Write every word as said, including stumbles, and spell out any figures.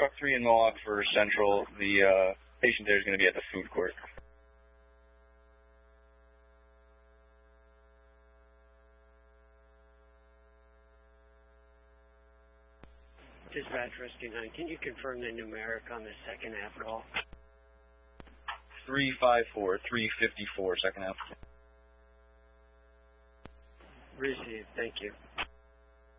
truck three in Mohawk for Central. The uh, patient there is going to be at the food court. Dispatch Rescue nine, can you confirm the numeric on the second app call? three five four, three fifty-four, second app. Received, thank you.